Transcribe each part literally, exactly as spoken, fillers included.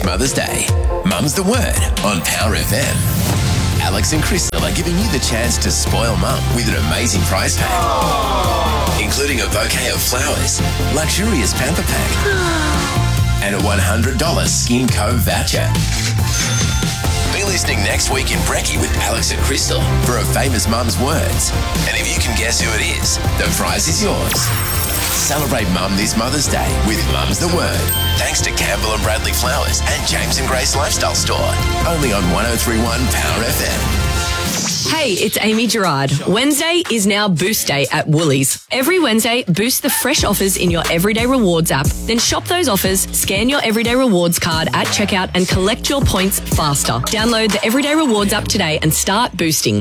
Mother's Day. Mum's the word on Power F M. Alex and Crystal are giving you the chance to spoil mum with an amazing prize pack, including a bouquet of flowers, luxurious pamper pack, and a one hundred dollars Skin Co voucher. Be listening next week in Brekkie with Alex and Crystal for a famous mum's words. And if you can guess who it is, the prize is yours. Celebrate Mum this Mother's Day with Mum's the Word. Thanks to Campbell and Bradley Flowers and James and Grace Lifestyle Store. Only on one oh three point one Power F M. Hey, it's Amy Gerard. Wednesday is now Boost Day at Woolies. Every Wednesday, boost the fresh offers in your Everyday Rewards app. Then shop those offers, scan your Everyday Rewards card at checkout and collect your points faster. Download the Everyday Rewards app today and start boosting.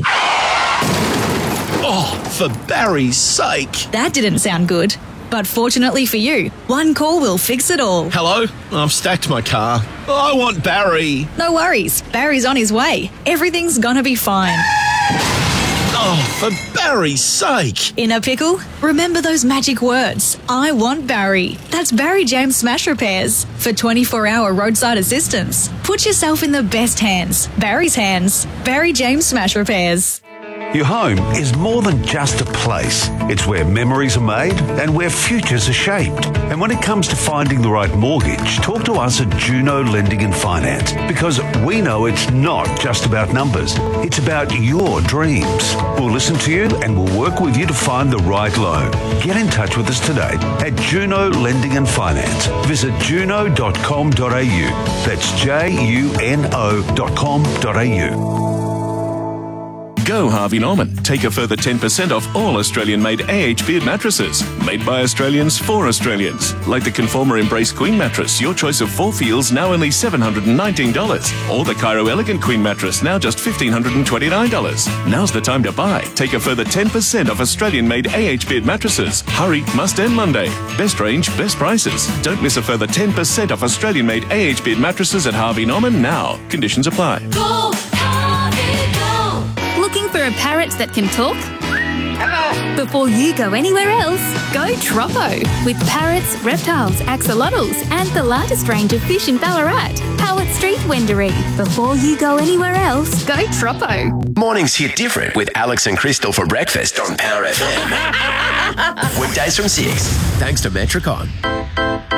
Oh, for Barry's sake. That didn't sound good. But fortunately for you, one call will fix it all. Hello? I've stacked my car. I want Barry. No worries. Barry's on his way. Everything's gonna be fine. Oh, for Barry's sake. In a pickle? Remember those magic words. I want Barry. That's Barry James Smash Repairs. For twenty-four hour roadside assistance. Put yourself in the best hands. Barry's hands. Barry James Smash Repairs. Your home is more than just a place. It's where memories are made and where futures are shaped. And when it comes to finding the right mortgage, talk to us at Juno Lending and Finance, because we know it's not just about numbers. It's about your dreams. We'll listen to you and we'll work with you to find the right loan. Get in touch with us today at Juno Lending and Finance. Visit juno dot com dot a u. That's J U N O dot com dot a u. Go Harvey Norman. Take a further ten percent off all Australian-made A H Beard mattresses. Made by Australians for Australians. Like the Conformer Embrace Queen mattress, your choice of four feels now only seven hundred nineteen dollars. Or the Cairo Elegant Queen mattress, now just one thousand five hundred twenty-nine dollars. Now's the time to buy. Take a further ten percent off Australian-made A H Beard mattresses. Hurry, must end Monday. Best range, best prices. Don't miss a further ten percent off Australian-made A H Beard mattresses at Harvey Norman now. Conditions apply. Go, Harvey, go. Looking for a parrot that can talk? Before you go anywhere else, go Troppo. With parrots, reptiles, axolotls, and the largest range of fish in Ballarat. Howard Street, Wendouree. Before you go anywhere else, go Troppo. Mornings hit different with Alex and Crystal for breakfast on Power F M. Weekdays from six. Thanks to Metricon.